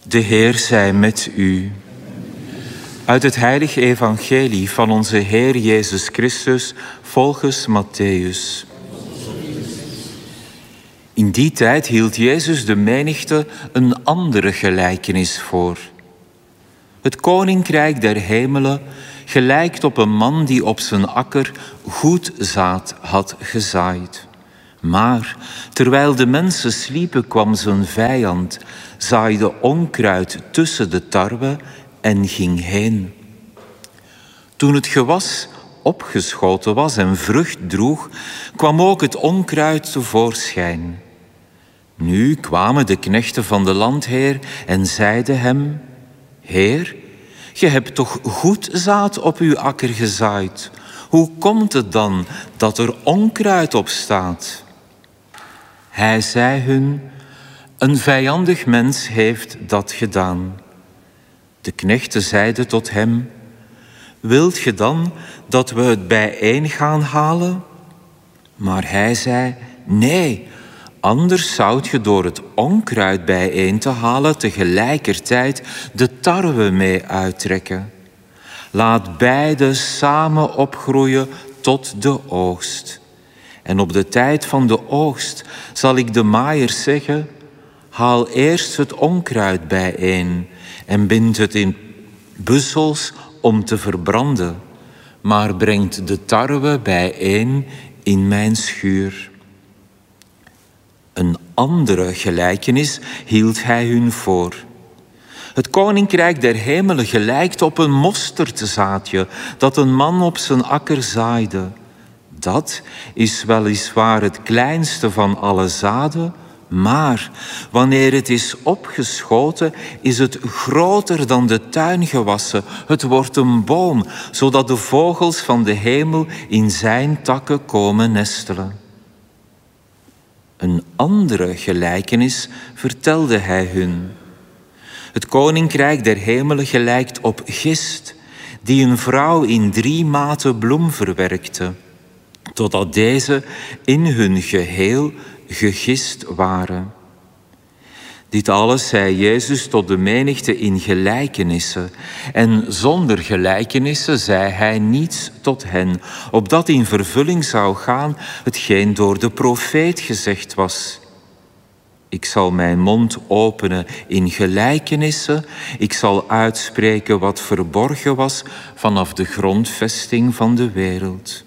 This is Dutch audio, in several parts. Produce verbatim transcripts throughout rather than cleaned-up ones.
De Heer zij met u. Uit het heilige evangelie van onze Heer Jezus Christus volgens Mattheüs. In die tijd hield Jezus de menigte een andere gelijkenis voor. Het koninkrijk der hemelen gelijkt op een man die op zijn akker goed zaad had gezaaid. Maar terwijl de mensen sliepen, kwam zijn vijand, zaaide onkruid tussen de tarwe en ging heen. Toen het gewas opgeschoten was en vrucht droeg, kwam ook het onkruid tevoorschijn. Nu kwamen de knechten van de landheer en zeiden hem: Heer, je hebt toch goed zaad op uw akker gezaaid? Hoe komt het dan dat er onkruid op staat? Hij zei hun: Een vijandig mens heeft dat gedaan. De knechten zeiden tot hem: Wilt ge dan dat we het bijeen gaan halen? Maar hij zei: Nee, anders zoudt je door het onkruid bijeen te halen tegelijkertijd de tarwe mee uittrekken. Laat beide samen opgroeien tot de oogst. En op de tijd van de oogst zal ik de maaiers zeggen: Haal eerst het onkruid bijeen en bind het in bussels om te verbranden, maar brengt de tarwe bijeen in mijn schuur. Een andere gelijkenis hield hij hun voor. Het koninkrijk der hemelen gelijkt op een mosterdzaadje dat een man op zijn akker zaaide. Dat is weliswaar het kleinste van alle zaden, maar wanneer het is opgeschoten, is het groter dan de tuingewassen. Het wordt een boom, zodat de vogels van de hemel in zijn takken komen nestelen. Een andere gelijkenis vertelde hij hun. Het koninkrijk der hemelen gelijkt op gist, die een vrouw in drie maten bloem verwerkte, totdat deze in hun geheel gegist waren. Dit alles zei Jezus tot de menigte in gelijkenissen. En zonder gelijkenissen zei hij niets tot hen, opdat in vervulling zou gaan hetgeen door de profeet gezegd was. Ik zal mijn mond openen in gelijkenissen. Ik zal uitspreken wat verborgen was vanaf de grondvesting van de wereld.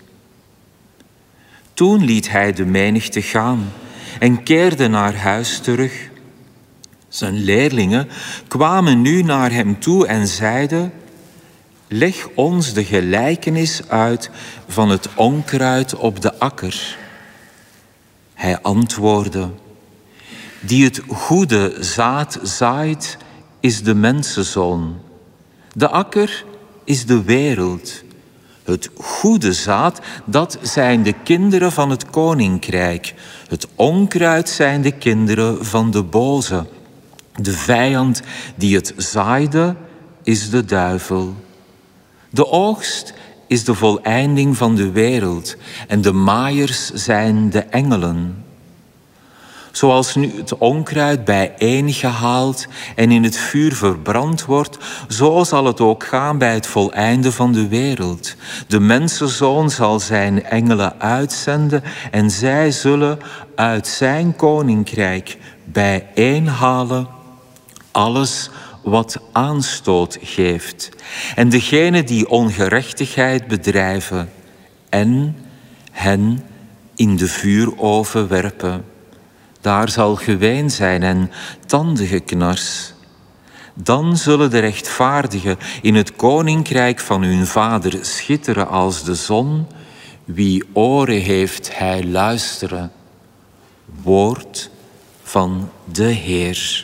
Toen liet hij de menigte gaan en keerde naar huis terug. Zijn leerlingen kwamen nu naar hem toe en zeiden: Leg ons de gelijkenis uit van het onkruid op de akker. Hij antwoordde: Die het goede zaad zaait, is de mensenzoon. De akker is de wereld. Het goede zaad, dat zijn de kinderen van het koninkrijk. Het onkruid zijn de kinderen van de boze. De vijand die het zaaide, is de duivel. De oogst is de voleinding van de wereld en de maaiers zijn de engelen. Zoals nu het onkruid bijeengehaald en in het vuur verbrand wordt, zo zal het ook gaan bij het voleinden van de wereld. De mensenzoon zal zijn engelen uitzenden en zij zullen uit zijn koninkrijk bijeenhalen alles wat aanstoot geeft. En degene die ongerechtigheid bedrijven en hen in de vuuroven werpen. Daar zal geween zijn en tandengeknars. Dan zullen de rechtvaardigen in het koninkrijk van hun vader schitteren als de zon. Wie oren heeft, hij luisteren. Woord van de Heer.